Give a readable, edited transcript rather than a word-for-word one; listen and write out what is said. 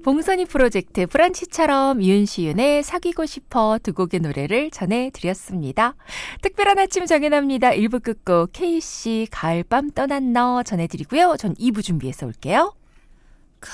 봉선이 프로젝트 브런치처럼 윤시윤의 사귀고 싶어 두 곡의 노래를 전해드렸습니다. 특별한 아침 정연합니다. 1부 끝곡 KC 가을밤 떠난 너 전해드리고요. 전 2부 준비해서 올게요.